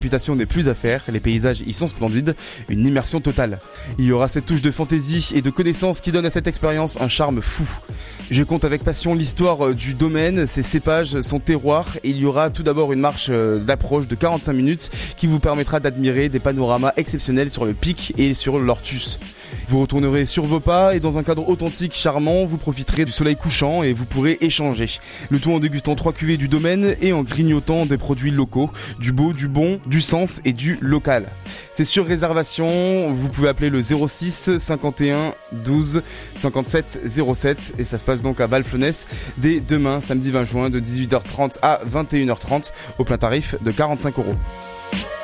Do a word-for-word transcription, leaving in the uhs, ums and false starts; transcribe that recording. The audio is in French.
réputation n'est plus à faire, les paysages y sont splendides, une immersion totale. Il y aura cette touche de fantaisie et de connaissance qui donne à cette expérience un charme fou. Je compte avec passion l'histoire du domaine, ses cépages, son terroir, et il y aura tout d'abord une marche d'approche de quarante-cinq minutes qui vous permettra d'admirer des panoramas exceptionnels sur le pic et sur l'Ortus. Vous retournerez sur vos pas et dans un cadre authentique charmant, vous profiterez du soleil couchant et vous pourrez échanger. Le tout en dégustant trois cuvées du domaine et en grignotant des produits locaux, du beau, du bon, du sens et du local. C'est sur réservation, vous pouvez appeler le zéro six cinquante et un douze cinquante-sept zéro sept et ça se passe donc à Valflenès dès demain, samedi vingt juin de dix-huit heures trente à vingt et une heures trente au plein tarif de quarante-cinq euros.